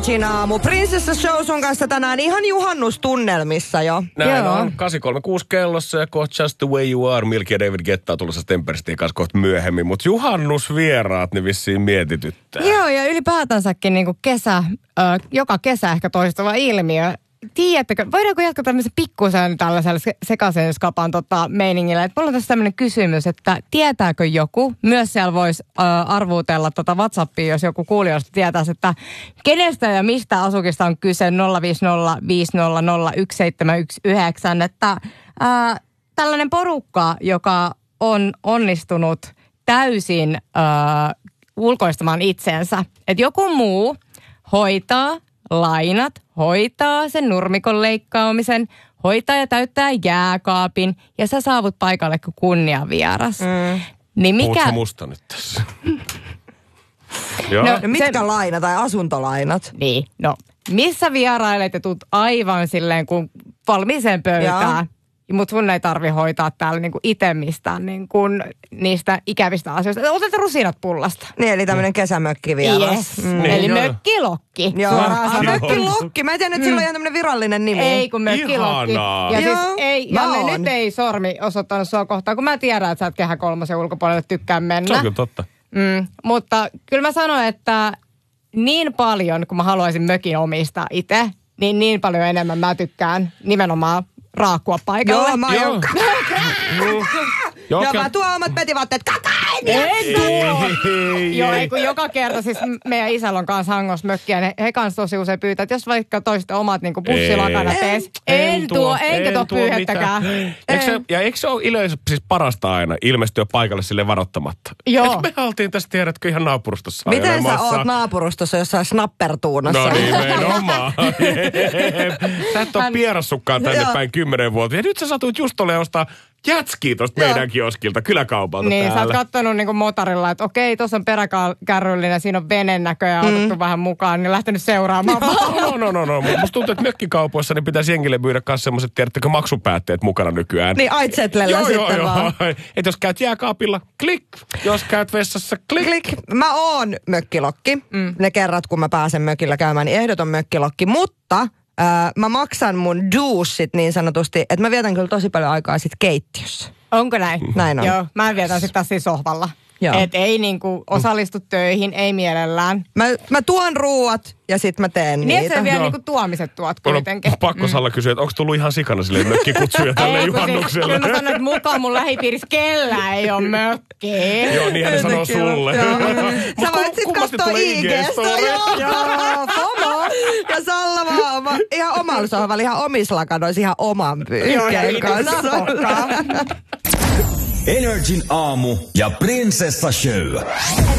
Siinä aamu Prinsessa Show sun kanssa tänään ihan juhannustunnelmissa jo. Näin on. 8.36 kellossa ja kohta Just the Way You Are. Milk ja David Guetta on tulossa Temperstiin kanssa kohta myöhemmin. Mutta juhannusvieraat ne vissiin mietityttää. Joo, ja ylipäätänsäkin niin kuin joka kesä ehkä toistuva ilmiö. Tiedättekö, voidaanko jatkaa tämmöisen pikkusen tällaisella sekaisen skapan meiningillä? Että mulla on tässä tämmöinen kysymys, että tietääkö joku, myös siellä voisi arvuutella WhatsAppia, jos joku kuulijoista tietäisi, että kenestä ja mistä asukista on kyse 050501719, että tällainen porukka, joka on onnistunut täysin ulkoistamaan itsensä, että joku muu hoitaa lainat, hoitaa sen nurmikon leikkaamisen, hoitaa ja täyttää jääkaapin ja sä saavut paikalle kuin kunniavieras. Niin mikä... Puhutko musta nyt tässä? No, mitkä lainat tai asuntolainat? Niin, no missä vierailet ja tuut aivan silleen kuin valmiiseen pöytään. Mutta sun ei tarvi hoitaa täällä niinku itse mistään niinku niistä ikävistä asioista. Otat rusinat pullasta. Niin, eli tämmöinen kesämökkivieras. Yes. Eli mökkilokki. Mökkilokki. Mä en tiedä, että sillä on ihan tämmöinen virallinen nimi. Ei, kun mökkilokki. Ihanaa. Ja siis ei, Janne, nyt ei sormi osoittanut sua kohtaan, kun mä tiedän, että sä et Kehä kolmosen ulkopuolelle tykkää mennä. Se on kyllä totta. Mutta kyllä mä sanoin, että niin paljon, kun mä haluaisin mökin omistaa itse, niin paljon enemmän mä nimenomaan raakkua paikalle. Joo, mä oon Joo, mä tuon omat petivaatteet en tuo! Joo, ei kun joka kerta, siis meidän isällä on kanssa Hangossa mökkiä, ja he kanssa tosi usein pyytää, että jos vaikka toisitte omat niinku bussilakanat ees, en tuo, enkä tuo pyyhettäkään. Eikö se ole yleensä siis parasta aina ilmestyä paikalle sille varoittamatta? Joo. Me oltiin tässä, tiedätkö, ihan naapurustossa Miten sä oot naapurustossa jossain snappertuunassa? No nimenomaan. Sä et ole pierassukaan tänne päin 10 vuotta. Ja nyt sä satuit just olemaan ostaa jätskiä tosta meidän kioskilta, kyläkaupalta niin, täällä. Sä oot kattonut niinku motorilla, että okei, tuossa on peräkärryllinen, siinä on venen näköjään otettu vähän mukaan, niin lähtenyt seuraamaan. No. Musta tuntuu, että mökkikaupoissa niin pitäisi jengille myydä myös semmoiset, tiedättekö, maksupäätteet mukana nykyään. Niin, aitsetlellä sitten vaan. Että jos käyt jääkaapilla, klik. Jos käyt vessassa, klik. Mä oon mökkilokki. Ne kerrat, kun mä pääsen mökillä käymään, niin ehdoton mökkilokki. Mutta mä maksan mun duusit niin sanotusti, että mä vietän kyllä tosi paljon aikaa sit keittiössä. Onko näin? Näin on. Joo, mä vietän sit taas siinä sohvalla. Et ei niinku osallistu töihin, ei mielellään. Mä tuon ruuat ja sit mä teen niitä. Niin, että sä vielä niinku tuomiset tuot kuitenkin. Pakko Salla kysyä, että onko tullut ihan sikana silleen mökkikutsuja tälle juhannukselle? Kyllä mä sanon, että mukaan mun lähipiirissä kellään ei ole mökkiä. Joo, niinhän ne sanoo sulle. Sä voit sit katsoa IG:stä. Joo, FOMO. Ja Salla vaan ihan omalla sohvalla, ihan omissa lakanoissa, ihan oman pyyhkeen kanssa. Energin aamu ja Prinsessa Show.